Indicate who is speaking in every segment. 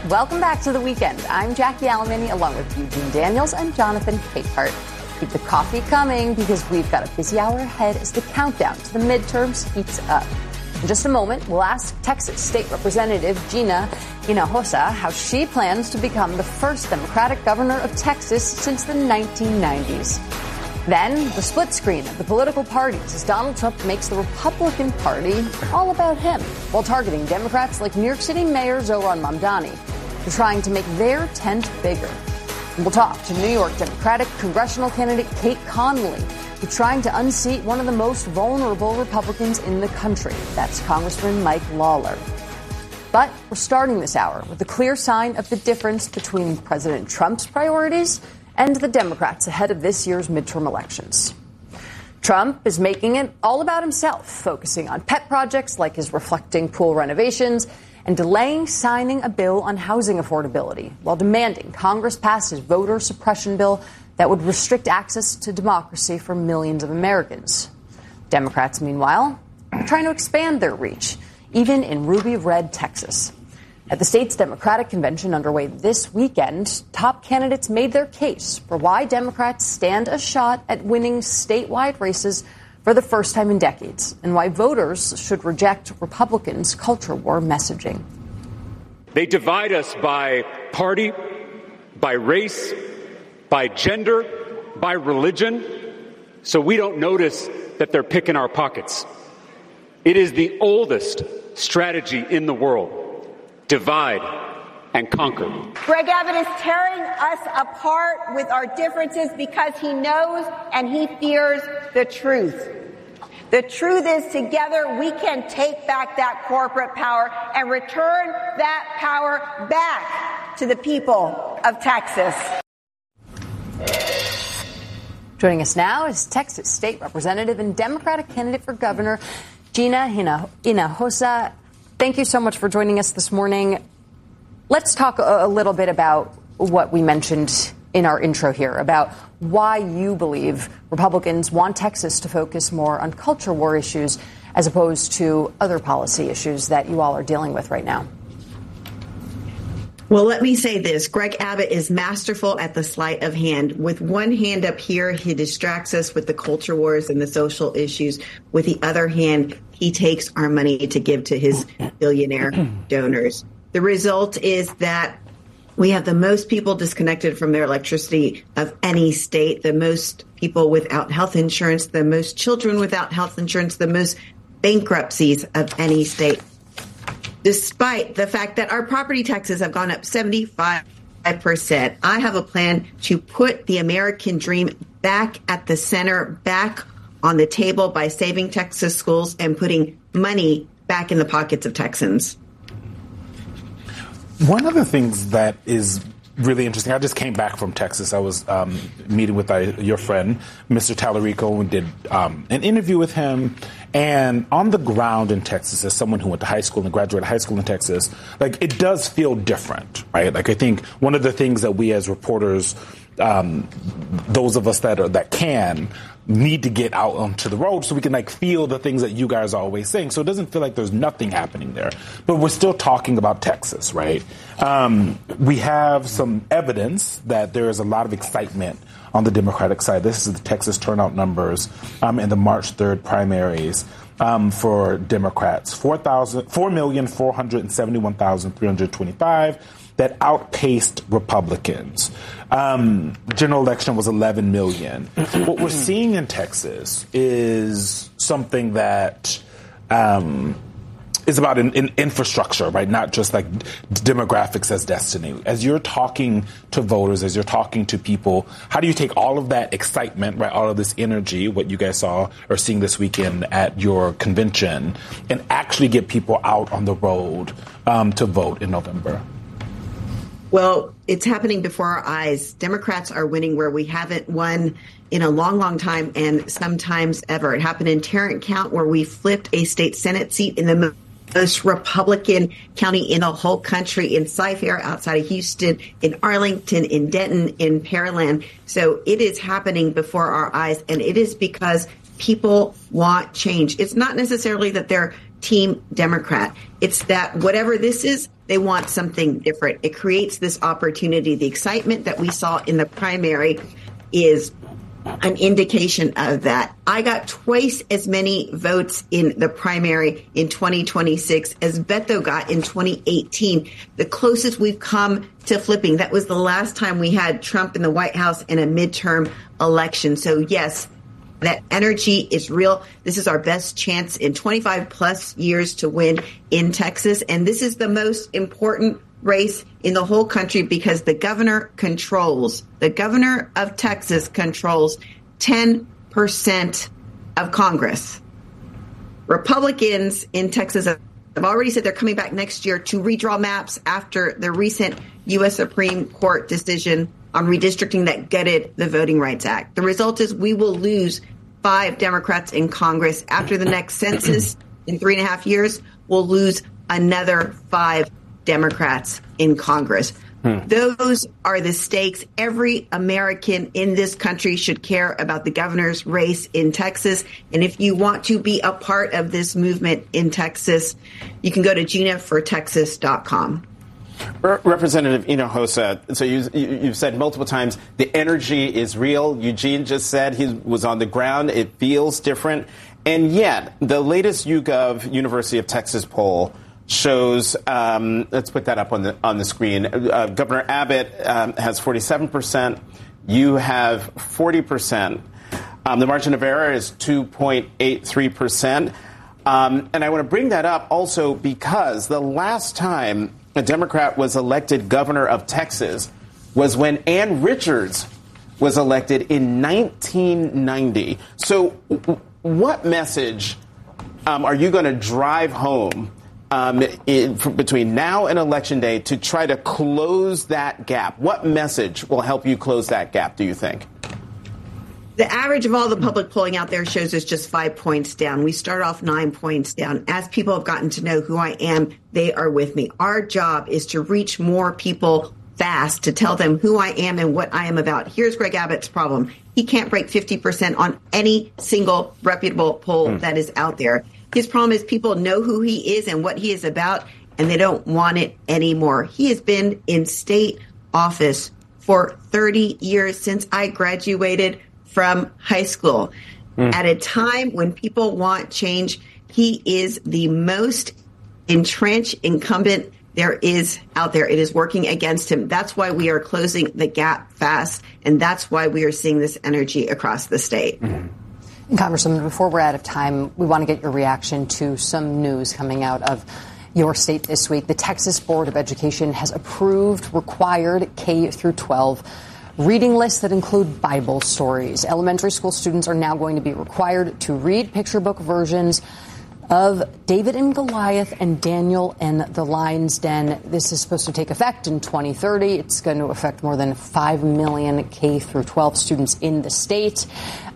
Speaker 1: Welcome back to The Weekend. I'm Jackie Alamany, along with Eugene Daniels and Jonathan Capehart. Keep the coffee coming because we've got a busy hour ahead as the countdown to the midterms heats up. In just a moment, we'll ask Texas State Representative Gina Hinojosa how she plans to become the first Democratic governor of Texas since the 1990s. Then, the split screen of the political parties as Donald Trump makes the Republican Party all about him, while targeting Democrats like New York City Mayor Zohran Mamdani, who are trying to make their tent bigger. And we'll talk to New York Democratic congressional candidate Kate Connolly, who's trying to unseat one of the most vulnerable Republicans in the country. That's Congressman Mike Lawler. But we're starting this hour with a clear sign of the difference between President Trump's priorities and the Democrats ahead of this year's midterm elections. Trump is making it all about himself, focusing on pet projects like his reflecting pool renovations and delaying signing a bill on housing affordability while demanding Congress pass his voter suppression bill that would restrict access to democracy for millions of Americans. Democrats, meanwhile, are trying to expand their reach, even in Ruby Red, Texas. At the state's Democratic convention underway this weekend, top candidates made their case for why Democrats stand a shot at winning statewide races for the first time in decades, and why voters should reject Republicans' culture war messaging.
Speaker 2: They divide us by party, by race, by gender, by religion, so we don't notice that they're picking our pockets. It is the oldest strategy in the world. Divide and conquer.
Speaker 3: Greg Abbott is tearing us apart with our differences because he knows and he fears the truth. The truth is, together we can take back that corporate power and return that power back to the people of Texas.
Speaker 1: Joining us now is Texas State Representative and Democratic candidate for governor Gina Hinojosa. Thank you so much for joining us this morning. Let's talk a little bit about what we mentioned in our intro here, about why you believe Republicans want Texas to focus more on culture war issues as opposed to other policy issues that you all are dealing with right now.
Speaker 4: Well, let me say this. Greg Abbott is masterful at the sleight of hand. With one hand up here, he distracts us with the culture wars and the social issues. With the other hand, he takes our money to give to his billionaire donors. The result is that we have the most people disconnected from their electricity of any state, the most people without health insurance, the most children without health insurance, the most bankruptcies of any state, despite the fact that our property taxes have gone up 75%. I have a plan to put the American dream back at the center, back on the table by saving Texas schools and putting money back in the pockets of Texans.
Speaker 5: One of the things that is really interesting, I just came back from Texas. I was meeting with your friend, Mr. Tallarico, and did an interview with him. And on the ground in Texas, as someone who went to high school and graduated high school in Texas, like, it does feel different, right? Like, I think one of the things that we as reporters, those of us that can, need to get out onto the road so we can, like, feel the things that you guys are always saying. So it doesn't feel like there's nothing happening there. But we're still talking about Texas, right? We have some evidence that there is a lot of excitement on the Democratic side. This is the Texas turnout numbers in the March 3rd primaries for Democrats. 4,471,325. That outpaced Republicans. General election was 11 million. What we're seeing in Texas is something that is about in infrastructure, right? Not just like demographics as destiny. As you're talking to voters, as you're talking to people, how do you take all of that excitement, right, all of this energy, what you guys saw or seeing this weekend at your convention, and actually get people out on the road to vote in November?
Speaker 4: Well, it's happening before our eyes. Democrats are winning where we haven't won in a long, long time, and sometimes ever. It happened in Tarrant County, where we flipped a state Senate seat in the most Republican county in the whole country, in Cy-Fair, outside of Houston, in Arlington, in Denton, in Pearland. So it is happening before our eyes, and it is because people want change. It's not necessarily that they're Team Democrat. It's that whatever this is, they want something different. It creates this opportunity. The excitement that we saw in the primary is an indication of that. I got twice as many votes in the primary in 2026 as Beto got in 2018. The closest we've come to flipping. That was the last time we had Trump in the White House in a midterm election. So yes, that energy is real. This is our best chance in 25 plus years to win in Texas. And this is the most important race in the whole country because the governor of Texas controls 10% of Congress. Republicans in Texas have already said they're coming back next year to redraw maps after the recent U.S. Supreme Court decision on redistricting that gutted the Voting Rights Act. The result is we will lose 5 Democrats in Congress. After the next census in 3.5 years, we'll lose another 5 Democrats in Congress. Those are the stakes. Every American in this country should care about the governor's race in Texas. And if you want to be a part of this movement in Texas, you can go to ginafortexas.com.
Speaker 6: Representative Hinojosa, so you've said multiple times the energy is real. Eugene just said he was on the ground. It feels different. And yet the latest YouGov University of Texas poll shows, let's put that up on the screen. Governor Abbott has 47%. You have 40%. The margin of error is 2.83%. And I want to bring that up also because the last time a Democrat was elected governor of Texas was when Ann Richards was elected in 1990. So what message are you going to drive home between now and Election Day to try to close that gap? What message will help you close that gap, do you think?
Speaker 4: The average of all the public polling out there shows us just 5 points down. We start off 9 points down. As people have gotten to know who I am, they are with me. Our job is to reach more people fast, to tell them who I am and what I am about. Here's Greg Abbott's problem. He can't break 50% on any single reputable poll that is out there. His problem is people know who he is and what he is about, and they don't want it anymore. He has been in state office for 30 years since I graduated from high school. At a time when people want change, he is the most entrenched incumbent there is out there. It is working against him. That's why we are closing the gap fast, and that's why we are seeing this energy across the state.
Speaker 1: And Congresswoman, before we're out of time, we want to get your reaction to some news coming out of your state this week. The Texas Board of Education has approved required K through 12 reading lists that include Bible stories. Elementary school students are now going to be required to read picture book versions of David and Goliath and Daniel and the Lion's Den. This is supposed to take effect in 2030. It's going to affect more than 5 million K through 12 students in the state.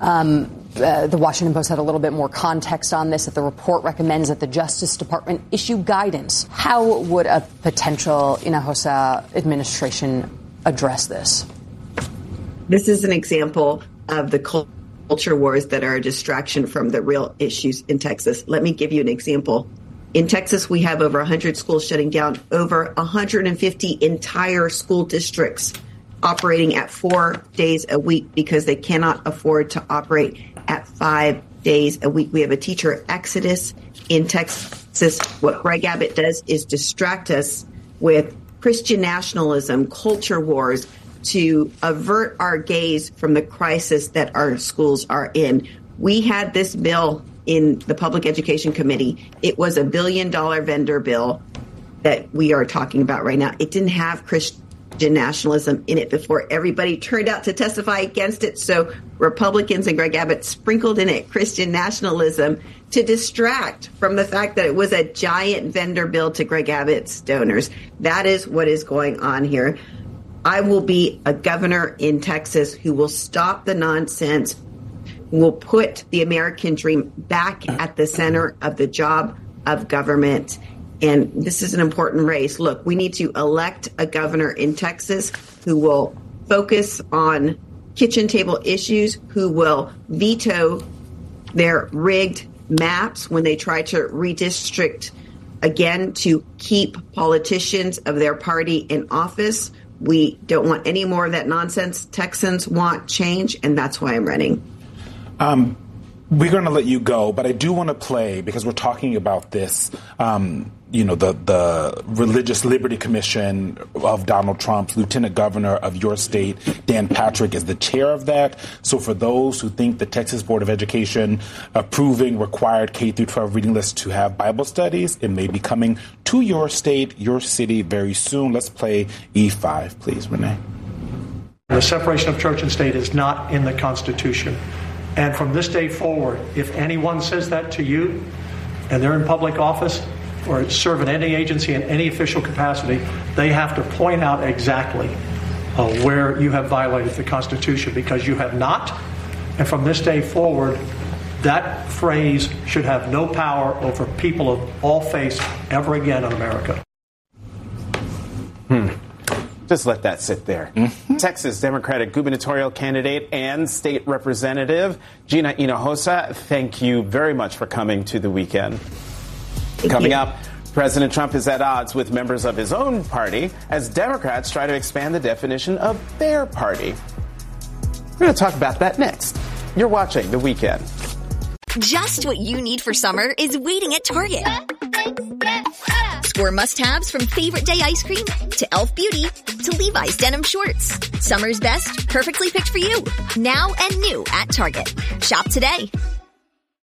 Speaker 1: The Washington Post had a little bit more context on this, that the report recommends that the Justice Department issue guidance. How would a potential Hinojosa administration address this?
Speaker 4: This is an example of the culture wars that are a distraction from the real issues in Texas. Let me give you an example. In Texas, we have over 100 schools shutting down, over 150 entire school districts operating at 4 days a week because they cannot afford to operate at 5 days a week. We have a teacher exodus in Texas. What Greg Abbott does is distract us with Christian nationalism, culture wars, to avert our gaze from the crisis that our schools are in. We had this bill in the Public Education Committee. It was $1 billion vendor bill that we are talking about right now. It didn't have Christian nationalism in it before. Everybody turned out to testify against it. So Republicans and Greg Abbott sprinkled in it Christian nationalism to distract from the fact that it was a giant vendor bill to Greg Abbott's donors. That is what is going on here. I will be a governor in Texas who will stop the nonsense, will put the American dream back at the center of the job of government. And this is an important race. Look, we need to elect a governor in Texas who will focus on kitchen table issues, who will veto their rigged maps when they try to redistrict again to keep politicians of their party in office. We don't want any more of that nonsense. Texans want change, and that's why I'm running.
Speaker 5: We're going to let you go, but I do want to play, because we're talking about this, the Religious Liberty Commission of Donald Trump's Lieutenant Governor of your state, Dan Patrick, is the chair of that. So for those who think the Texas Board of Education approving required K-12 reading lists to have Bible studies, it may be coming to your state, your city very soon. Let's play E5, please, Renee.
Speaker 7: The separation of church and state is not in the Constitution. And from this day forward, if anyone says that to you and they're in public office or serve in any agency in any official capacity, they have to point out exactly where you have violated the Constitution, because you have not. And from this day forward, that phrase should have no power over people of all faiths ever again in America.
Speaker 6: Just let that sit there. Texas Democratic gubernatorial candidate and state representative Gina Hinojosa, thank you very much for coming to the weekend. Coming up, President Trump is at odds with members of his own party as Democrats try to expand the definition of their party. We're going to talk about that next. You're watching The Weekend.
Speaker 8: Just what you need for summer is waiting at Target. Score must-haves from Favorite Day ice cream to Elf Beauty to Levi's denim shorts. Summer's best, perfectly picked for you. Now and new at Target. Shop today.